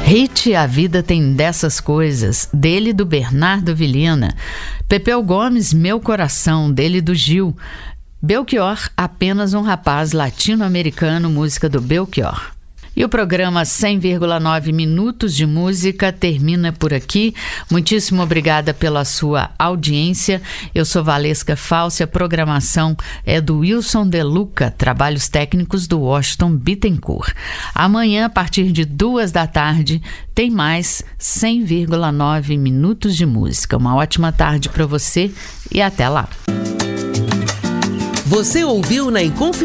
Hit, a vida tem dessas coisas, dele do Bernardo Vilhena. Pepeu Gomes, Meu Coração, dele do Gil. Belchior, Apenas um Rapaz Latino-Americano, música do Belchior. E o programa 100,9 minutos de música termina por aqui. Muitíssimo obrigada pela sua audiência. Eu sou Valesca Falsi, a programação é do Wilson De Luca, trabalhos técnicos do Washington Bittencourt. Amanhã, a partir de 14h, tem mais 100,9 minutos de música. Uma ótima tarde para você e até lá. Você ouviu na Inconfidência